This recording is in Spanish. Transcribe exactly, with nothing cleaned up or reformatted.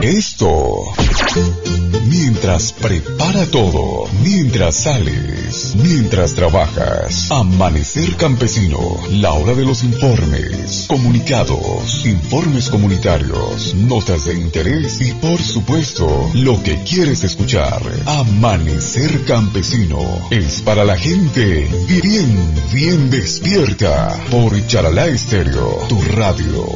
Esto, mientras prepara todo, mientras sales, mientras trabajas. Amanecer Campesino, la hora de los informes, comunicados, informes comunitarios, notas de interés y por supuesto, lo que quieres escuchar. Amanecer Campesino es para la gente bien, bien despierta por Charalá Estéreo, tu radio.